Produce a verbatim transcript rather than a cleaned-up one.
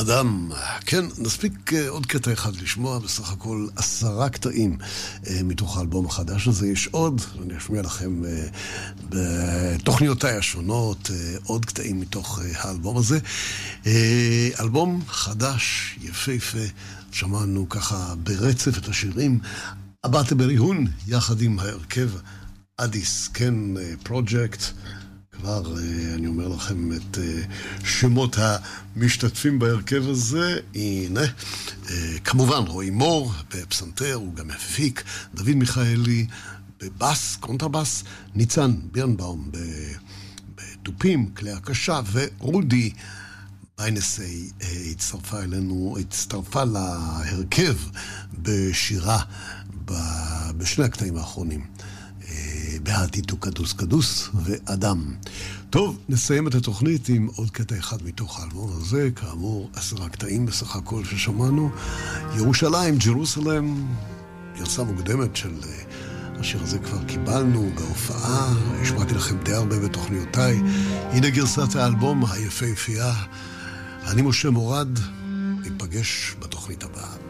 אדם, כן, נספיק עוד קטע אחד לשמוע, בסך הכל עשרה קטעים מתוך האלבום החדש הזה. יש עוד, אני אשמיע לכם בתוכניותיי השונות, עוד קטעים מתוך האלבום הזה. אלבום חדש, יפהפה, שמענו ככה ברצף את השירים, הבאת בריהון, יחד עם ההרכב אדיס, כן, פרוג'קט. כבר אני אומר לכם את שמות המשתתפים בהרכב הזה. הנה, כמובן רועי מור בפסנתר, הוא גם מפיק, דוד מיכאלי בבאס, קונטרבאס, ניצן בירנבאום בטופים, כלי הקשה, ורודי ביינסי הצטרפה אלינו, הצטרפה להרכב בשירה בשני הקטעים האחרונים. בהעתיתו קדוס קדוס ואדם. טוב, נסיים את התוכנית עם עוד קטע אחד מתוך האלבום הזה, כאמור עשרה קטעים בסך הכל ששמענו. ירושלים, ג'רוסלם, גרסה מוקדמת של השיר הזה כבר קיבלנו בהופעה, השמעתי לכם די הרבה בתוכניותיי. הנה גרסת האלבום היפהפייה. אני משה מורד, ניפגש בתוכנית הבאה.